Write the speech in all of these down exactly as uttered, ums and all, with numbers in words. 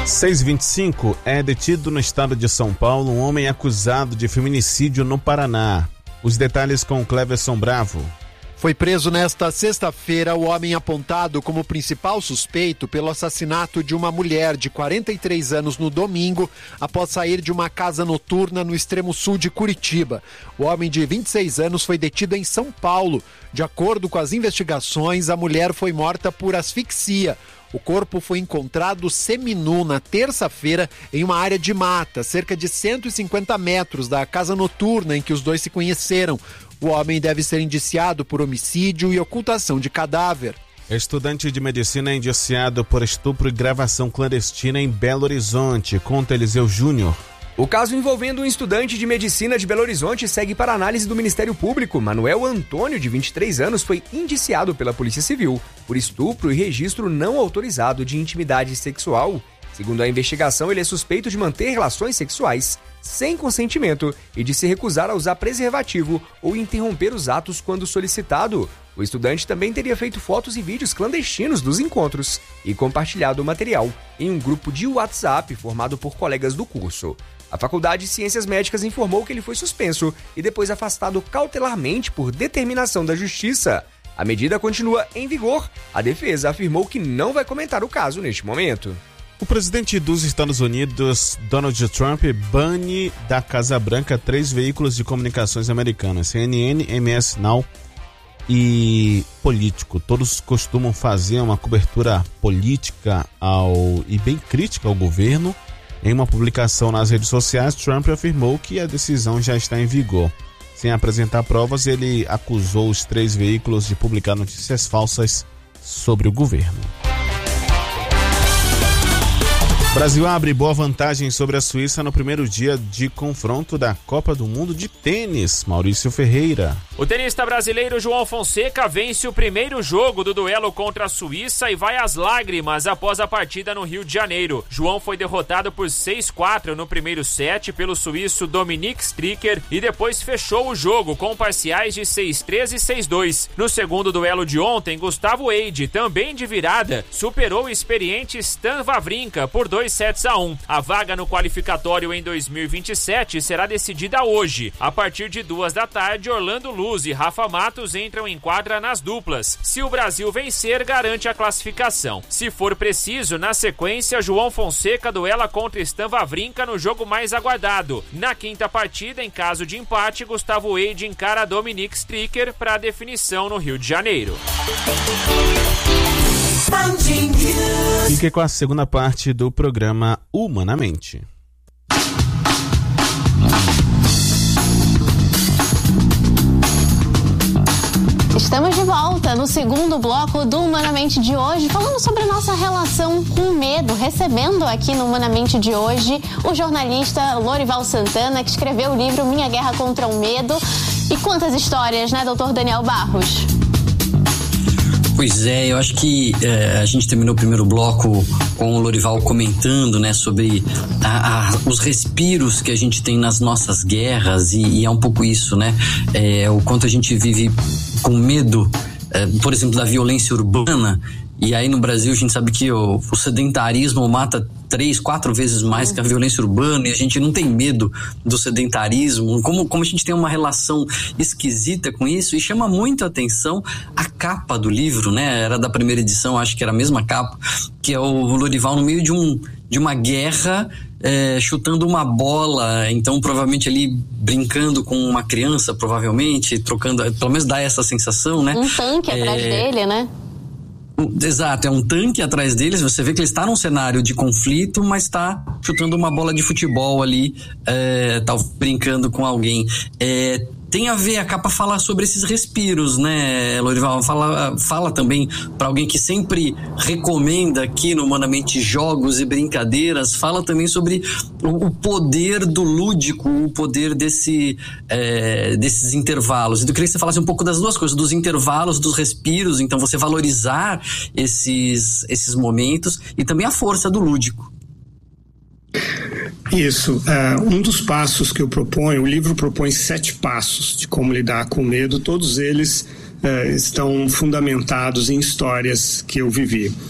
seis e vinte e cinco, é detido no estado de São Paulo um homem acusado de feminicídio no Paraná. Os detalhes com Cleverson Bravo. Foi preso nesta sexta-feira o homem apontado como principal suspeito pelo assassinato de uma mulher de quarenta e três anos no domingo, após sair de uma casa noturna no extremo sul de Curitiba. O homem de vinte e seis anos foi detido em São Paulo. De acordo com as investigações, a mulher foi morta por asfixia. O corpo foi encontrado seminu na terça-feira em uma área de mata, cerca de cento e cinquenta metros da casa noturna em que os dois se conheceram. O homem deve ser indiciado por homicídio e ocultação de cadáver. Estudante de medicina é indiciado por estupro e gravação clandestina em Belo Horizonte. Conta Eliseu Júnior. O caso envolvendo um estudante de medicina de Belo Horizonte segue para análise do Ministério Público. Manuel Antônio, de vinte e três anos, foi indiciado pela Polícia Civil por estupro e registro não autorizado de intimidade sexual. Segundo a investigação, ele é suspeito de manter relações sexuais sem consentimento e de se recusar a usar preservativo ou interromper os atos quando solicitado. O estudante também teria feito fotos e vídeos clandestinos dos encontros e compartilhado o material em um grupo de WhatsApp formado por colegas do curso. A Faculdade de Ciências Médicas informou que ele foi suspenso e depois afastado cautelarmente por determinação da Justiça. A medida continua em vigor. A defesa afirmou que não vai comentar o caso neste momento. O presidente dos Estados Unidos, Donald Trump, bane da Casa Branca três veículos de comunicações americanas, C N N, M S Now e Político. Todos costumam fazer uma cobertura política ao, e bem crítica ao governo. Em uma publicação nas redes sociais, Trump afirmou que a decisão já está em vigor. Sem apresentar provas, ele acusou os três veículos de publicar notícias falsas sobre o governo. O Brasil abre boa vantagem sobre a Suíça no primeiro dia de confronto da Copa do Mundo de Tênis. Maurício Ferreira. O tenista brasileiro João Fonseca vence o primeiro jogo do duelo contra a Suíça e vai às lágrimas após a partida no Rio de Janeiro. João foi derrotado por seis a quatro no primeiro set pelo suíço Dominic Stricker e depois fechou o jogo com parciais de seis a três e seis a dois. No segundo duelo de ontem, Gustavo Eide, também de virada, superou o experiente Stan Wawrinka por dois sets a um. A vaga no qualificatório em dois mil e vinte e sete será decidida hoje. A partir de duas da tarde, Orlando Luz e Rafa Matos entram em quadra nas duplas. Se o Brasil vencer, garante a classificação. Se for preciso, na sequência, João Fonseca duela contra Stan Wawrinka no jogo mais aguardado. Na quinta partida, em caso de empate, Gustavo Eide encara Dominic Stricker para a definição no Rio de Janeiro. Fique com a segunda parte do programa Humanamente. Estamos de volta no segundo bloco do Humanamente de hoje, falando sobre a nossa relação com medo, recebendo aqui no Humanamente de hoje o jornalista Lorival Santana, que escreveu o livro Minha Guerra contra o Medo. E quantas histórias, né, doutor Daniel Barros? Pois é, eu acho que é, a gente terminou o primeiro bloco com o Lorival comentando, né, sobre a, a, os respiros que a gente tem nas nossas guerras e, e é um pouco isso, né, é, o quanto a gente vive com medo, é, por exemplo, da violência urbana. E aí no Brasil a gente sabe que o, o sedentarismo mata três, quatro vezes mais que a violência urbana e a gente não tem medo do sedentarismo. Como, como a gente tem uma relação esquisita com isso, e chama muito a atenção a capa do livro, né? Era da primeira edição, acho que era a mesma capa, que é o Lorival no meio de, um, de uma guerra, é, chutando uma bola, então provavelmente ali brincando com uma criança, provavelmente, trocando, pelo menos dá essa sensação, né? Um tanque é, atrás dele, né? Exato, é um tanque atrás deles. Você vê que ele está num cenário de conflito, mas está chutando uma bola de futebol ali, é, tá brincando com alguém. É, tem a ver, a capa fala sobre esses respiros, né, Lorival? Fala, fala também para alguém que sempre recomenda aqui no Humanamente jogos e brincadeiras, fala também sobre o, o poder do lúdico, o poder desse, é, desses intervalos. Eu queria que você falasse um pouco das duas coisas, dos intervalos, dos respiros, então você valorizar esses, esses momentos e também a força do lúdico. Isso, uh, um dos passos que eu proponho, o livro propõe sete passos de como lidar com o medo, todos eles uh, estão fundamentados em histórias que eu vivi.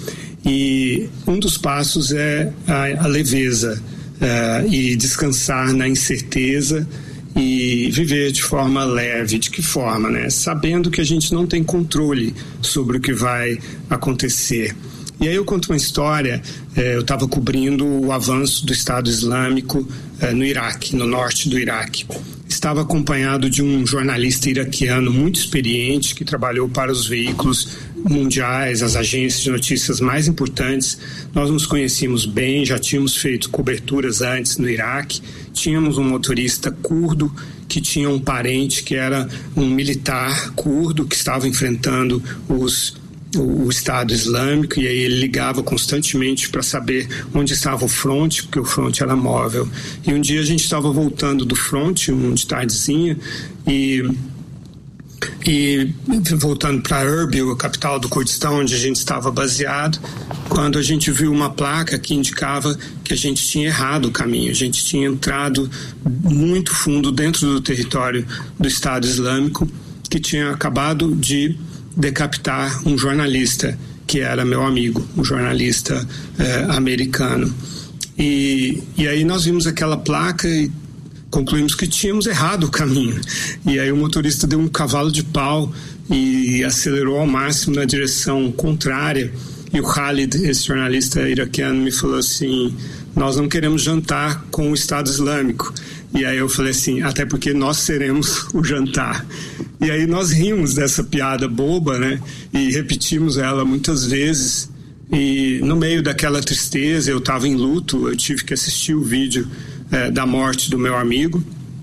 E um dos passos é a, a leveza uh, e descansar na incerteza e viver de forma leve. De que forma, né? Sabendo que a gente não tem controle sobre o que vai acontecer. E aí eu conto uma história, eh, eu estava cobrindo o avanço do Estado Islâmico eh, no Iraque, no norte do Iraque. Estava acompanhado de um jornalista iraquiano muito experiente que trabalhou para os veículos mundiais, as agências de notícias mais importantes. Nós nos conhecíamos bem, já tínhamos feito coberturas antes no Iraque. Tínhamos um motorista curdo que tinha um parente que era um militar curdo que estava enfrentando os o Estado Islâmico, e aí ele ligava constantemente para saber onde estava o fronte, porque o fronte era móvel. E um dia a gente estava voltando do fronte, um de tardezinha, e, e voltando para Erbil, a capital do Kurdistão, onde a gente estava baseado, quando a gente viu uma placa que indicava que a gente tinha errado o caminho, a gente tinha entrado muito fundo dentro do território do Estado Islâmico, que tinha acabado de decapitar um jornalista que era meu amigo, um jornalista eh, americano. E, e aí nós vimos aquela placa e concluímos que tínhamos errado o caminho. E aí o motorista deu um cavalo de pau e acelerou ao máximo na direção contrária. E o Khalid, esse jornalista iraquiano, me falou assim: nós não queremos jantar com o Estado Islâmico. E aí eu falei assim: até porque nós seremos o jantar. E aí nós rimos dessa piada boba, né? E repetimos ela muitas vezes. E no meio daquela tristeza, eu estava em luto, eu tive que assistir o vídeo é, da morte do meu amigo.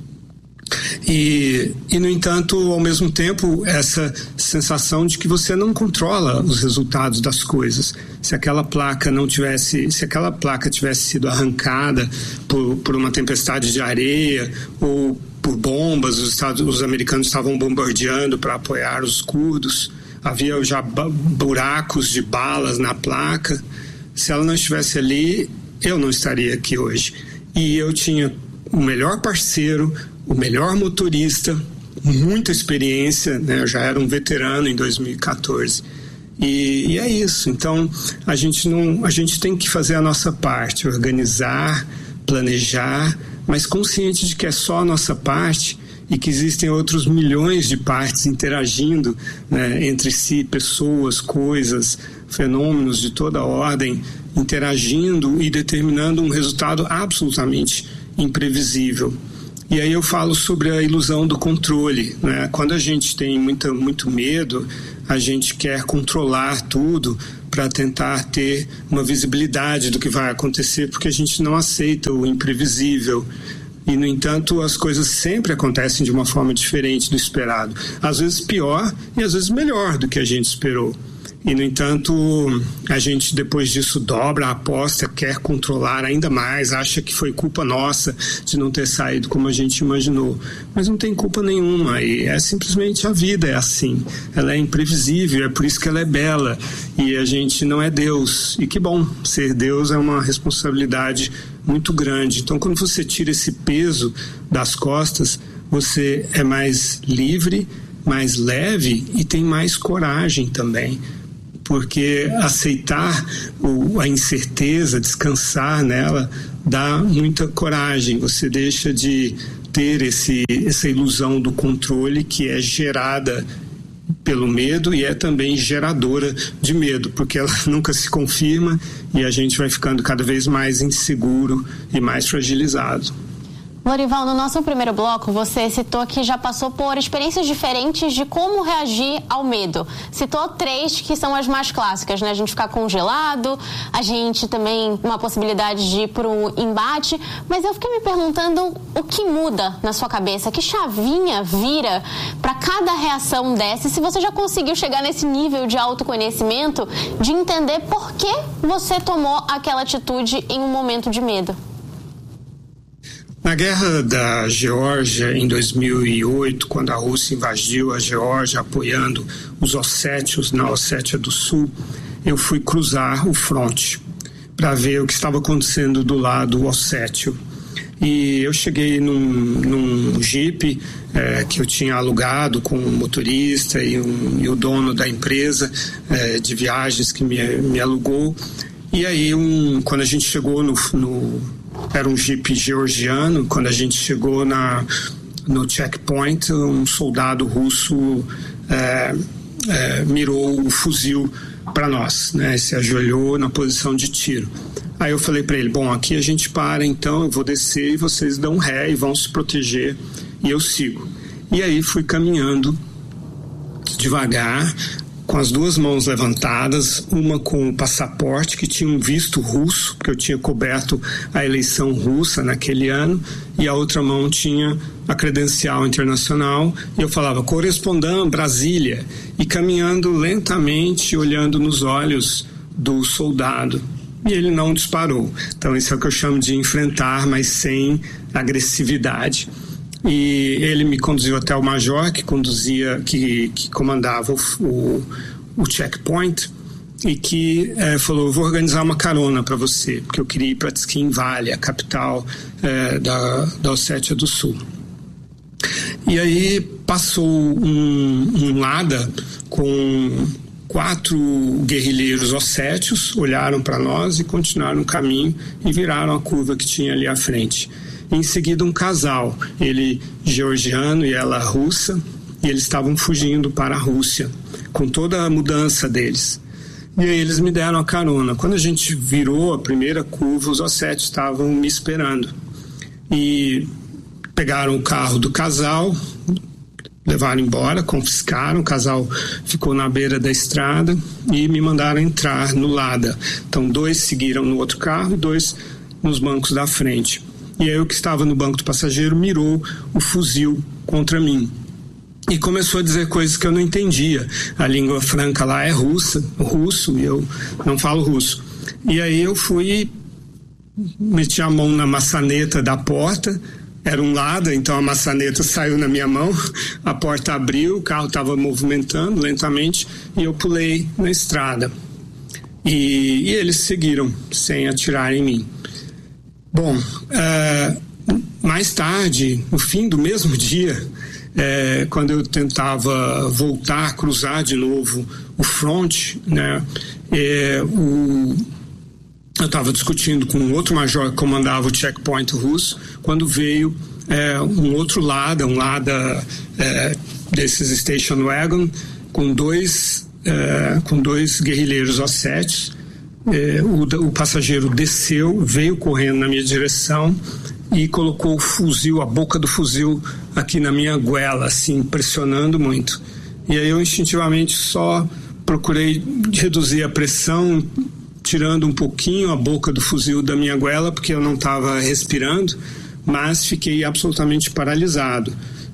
E, e, no entanto, ao mesmo tempo, essa sensação de que você não controla os resultados das coisas. Se aquela placa não tivesse, se aquela placa tivesse sido arrancada por, por uma tempestade de areia ou por bombas, os, Estados, os americanos estavam bombardeando para apoiar os curdos, havia já buracos de balas na placa. Se ela não estivesse ali, eu não estaria aqui hoje. E eu tinha o melhor parceiro, o melhor motorista, muita experiência, né? Eu já era um veterano em dois mil e quatorze. E, e é isso. Então, a gente, não, a gente tem que fazer a nossa parte, organizar, planejar, mas consciente de que é só a nossa parte e que existem outros milhões de partes interagindo, né, entre si, pessoas, coisas, fenômenos de toda ordem, interagindo e determinando um resultado absolutamente imprevisível. E aí eu falo sobre a ilusão do controle, né? Quando a gente tem muita, muito medo, a gente quer controlar tudo para tentar ter uma visibilidade do que vai acontecer, porque a gente não aceita o imprevisível. E, no entanto, as coisas sempre acontecem de uma forma diferente do esperado. Às vezes pior e às vezes melhor do que a gente esperou. E, no entanto, a gente depois disso dobra a aposta, quer controlar ainda mais, acha que foi culpa nossa de não ter saído como a gente imaginou. Mas não tem culpa nenhuma, e é simplesmente a vida, é assim. Ela é imprevisível, é por isso que ela é bela, e a gente não é Deus. E que bom, ser Deus é uma responsabilidade muito grande. Então, quando você tira esse peso das costas, você é mais livre, mais leve e tem mais coragem também. Porque aceitar o, a incerteza, descansar nela, dá muita coragem. Você deixa de ter esse, essa ilusão do controle que é gerada pelo medo e é também geradora de medo, porque ela nunca se confirma e a gente vai ficando cada vez mais inseguro e mais fragilizado. Lorival, no nosso primeiro bloco, você citou que já passou por experiências diferentes de como reagir ao medo. Citou três que são as mais clássicas, né? A gente ficar congelado, a gente também, uma possibilidade de ir para um embate. Mas eu fiquei me perguntando o que muda na sua cabeça, que chavinha vira para cada reação dessa, e se você já conseguiu chegar nesse nível de autoconhecimento, de entender por que você tomou aquela atitude em um momento de medo. Na guerra da Geórgia, em dois mil e oito, quando a Rússia invadiu a Geórgia apoiando os ossétios na Ossétia do Sul, eu fui cruzar o fronte para ver o que estava acontecendo do lado ossétio. e eu cheguei num, num Jeep é, que eu tinha alugado com o motorista e, um, e o dono da empresa é, de viagens que me, me alugou. E aí, um, quando a gente chegou no, no... Era um Jeep georgiano. Quando a gente chegou na, no checkpoint, um soldado russo é, é, mirou o fuzil para nós, né? Se ajoelhou na posição de tiro. Aí eu falei para ele, bom, aqui a gente para, então eu vou descer e vocês dão ré e vão se proteger e eu sigo. E aí fui caminhando devagar, com as duas mãos levantadas, uma com o passaporte que tinha um visto russo, porque eu tinha coberto a eleição russa naquele ano, e a outra mão tinha a credencial internacional, e eu falava, correspondant, Brasília, e caminhando lentamente, olhando nos olhos do soldado. E ele não disparou. Então isso é o que eu chamo de enfrentar, mas sem agressividade. E ele me conduziu até o major que conduzia, que, que comandava o, o, o checkpoint, e que é, falou, eu vou organizar uma carona para você, porque eu queria ir para Tskinvali, a capital é, da, da Ossétia do Sul. E aí passou um, um Lada com quatro guerrilheiros ossétios, olharam para nós e continuaram o caminho e viraram a curva que tinha ali à frente. Em seguida, um casal, ele georgiano e ela russa, e eles estavam fugindo para a Rússia, com toda a mudança deles. E aí eles me deram a carona. Quando a gente virou a primeira curva, os ossétios estavam me esperando. E pegaram o carro do casal, levaram embora, confiscaram, o casal ficou na beira da estrada e me mandaram entrar no Lada. Então, dois seguiram no outro carro e dois nos bancos da frente. E aí o que estava no banco do passageiro mirou o fuzil contra mim. E começou a dizer coisas que eu não entendia. A língua franca lá é russa, russo, e eu não falo russo. E aí eu fui, meti a mão na maçaneta da porta. Era um Lada, então a maçaneta saiu na minha mão, a porta abriu, o carro estava movimentando lentamente e eu pulei na estrada. E, e eles seguiram, sem atirar em mim. Bom, uh, mais tarde, no fim do mesmo dia, uh, quando eu tentava voltar, cruzar de novo o front, né, uh, o... eu estava discutindo com um outro major que comandava o checkpoint russo, quando veio é, um outro Lada, um Lada é, desses station wagon, com dois, é, com dois guerrilheiros ossétios. É, o, o passageiro desceu, veio correndo na minha direção e colocou o fuzil, a boca do fuzil aqui na minha goela, assim, pressionando muito. E aí eu instintivamente só procurei reduzir a pressão, tirando um pouquinho a boca do fuzil da minha goela, porque eu não estava respirando, mas fiquei absolutamente paralisado.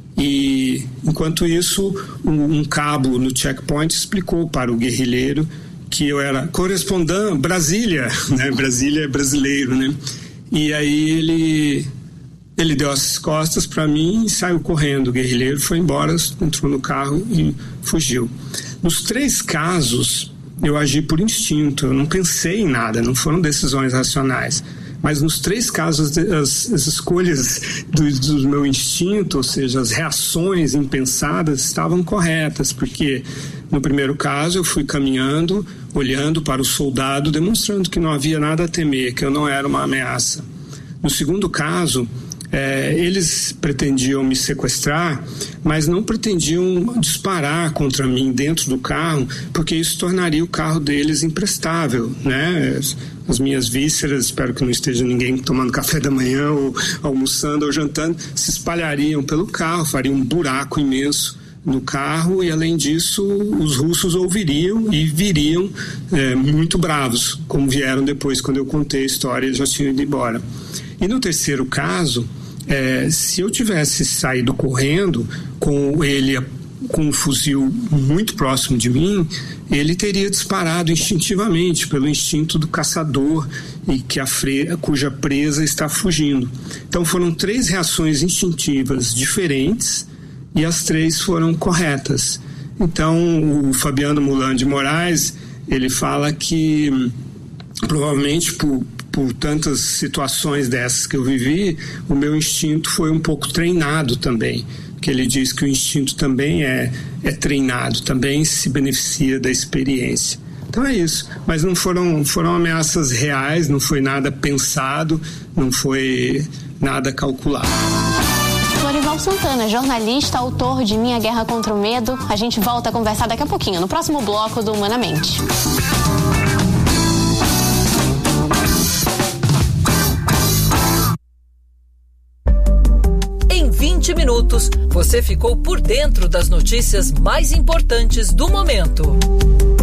E, enquanto isso, um, um cabo no checkpoint explicou para o guerrilheiro que eu era correspondant Brasília, né? Brasília é brasileiro, né? E aí ele, ele deu as costas para mim e saiu correndo. O guerrilheiro foi embora, entrou no carro e fugiu. Nos três casos, eu agi por instinto, eu não pensei em nada, não foram decisões racionais. Mas nos três casos, as, as escolhas do, do meu instinto, ou seja, as reações impensadas, estavam corretas, porque no primeiro caso eu fui caminhando, olhando para o soldado, demonstrando que não havia nada a temer, que eu não era uma ameaça. No segundo caso, É, eles pretendiam me sequestrar, mas não pretendiam disparar contra mim dentro do carro, porque isso tornaria o carro deles imprestável, né? As, as minhas vísceras, espero que não esteja ninguém tomando café da manhã ou almoçando ou jantando, se espalhariam pelo carro, fariam um buraco imenso no carro e, além disso, os russos ouviriam e viriam é, muito bravos, como vieram depois, quando eu contei a história, eles já tinham ido embora. E no terceiro caso, é, se eu tivesse saído correndo com ele com um fuzil muito próximo de mim, ele teria disparado instintivamente, pelo instinto do caçador e que a fre- cuja presa está fugindo. Então foram três reações instintivas diferentes e as três foram corretas. Então o Fabiano Mulan de Moraes, ele fala que provavelmente por por tantas situações dessas que eu vivi, o meu instinto foi um pouco treinado também. Que ele diz que o instinto também é, é treinado, também se beneficia da experiência. Então é isso, mas não foram, foram ameaças reais, não foi nada pensado, não foi nada calculado. Lorival Santana, jornalista, autor de Minha Guerra contra o Medo. A gente volta a conversar daqui a pouquinho, no próximo bloco do Humanamente. Em vinte minutos, você ficou por dentro das notícias mais importantes do momento.